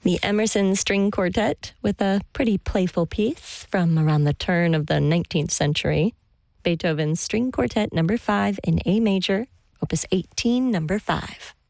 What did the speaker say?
The Emerson String Quartet with a pretty playful piece from around the turn of the 19th century. Beethoven's String Quartet No. 5 in A major, Opus 18, No. 5.